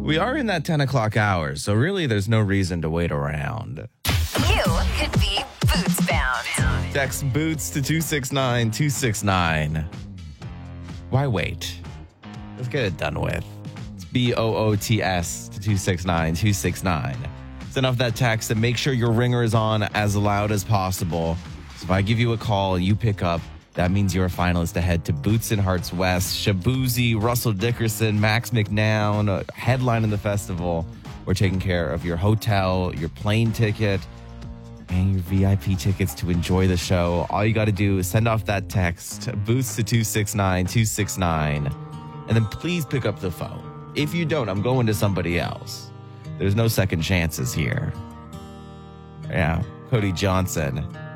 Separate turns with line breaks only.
We are in that 10 o'clock hour, so really there's no reason to wait around.
You could be boots bound.
Text boots to 269-269. Why wait? Let's get it done with. It's BOOTS to 269-269. Send off that text and make sure your ringer is on as loud as possible. So if I give you a call and you pick up, that means you're a finalist to head to Boots and Hearts West. Shabuzi, Russell Dickerson, Max McNown, headline in the festival. We're taking care of your hotel, your plane ticket, and your VIP tickets to enjoy the show. All you got to do is send off that text, Boots to 269-269, and then please pick up the phone. If you don't, I'm going to somebody else. There's no second chances here. Yeah, Cody Johnson.